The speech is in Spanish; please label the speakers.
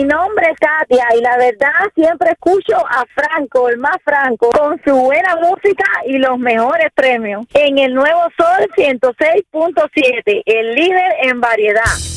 Speaker 1: Mi nombre es Katia y la verdad siempre escucho a Franco, el más Franco, con su buena música y los mejores premios. En el Nuevo Sol 106.7, el líder en variedad.